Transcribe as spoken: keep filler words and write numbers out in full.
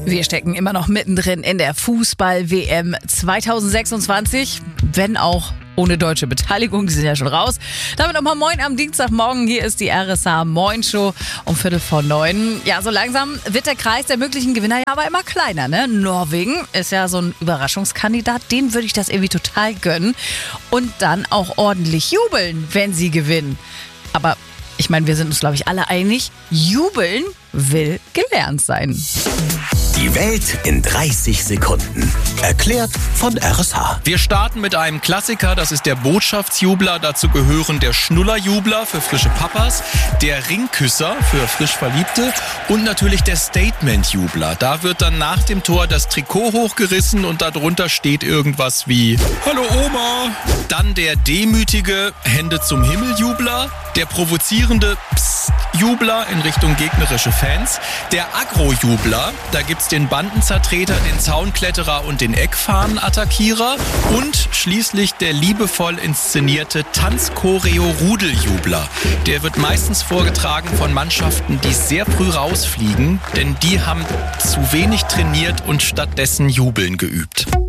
Wir stecken immer noch mittendrin in der Fußball-W M zwanzig sechsundzwanzig, wenn auch ohne deutsche Beteiligung, die sind ja schon raus. Damit nochmal moin am Dienstagmorgen, hier ist die R S H Moin Show um Viertel vor neun. Ja, so langsam wird der Kreis der möglichen Gewinner ja aber immer kleiner, ne? Norwegen ist ja so ein Überraschungskandidat, dem würde ich das irgendwie total gönnen. Und dann auch ordentlich jubeln, wenn sie gewinnen. Aber ich meine, wir sind uns, glaube ich, alle einig, jubeln will gelernt sein. Die Welt in dreißig Sekunden. Erklärt von R S H. Wir starten mit einem Klassiker, das ist der Botschaftsjubler. Dazu gehören der Schnullerjubler für frische Papas, der Ringküsser für frisch Verliebte und natürlich der Statementjubler. Da wird dann nach dem Tor das Trikot hochgerissen und darunter steht irgendwas wie Hallo Oma. Dann der demütige Hände zum Himmel-Jubler, der provozierende Psst-Jubler in Richtung gegnerische Fans, der Agro-Jubler, da gibt's den Bandenzertreter, den Zaunkletterer und den Eckfahnen-Attackierer und schließlich der liebevoll inszenierte Tanzchoreo-Rudeljubler. Der wird meistens vorgetragen von Mannschaften, die sehr früh rausfliegen, denn die haben zu wenig trainiert und stattdessen Jubeln geübt.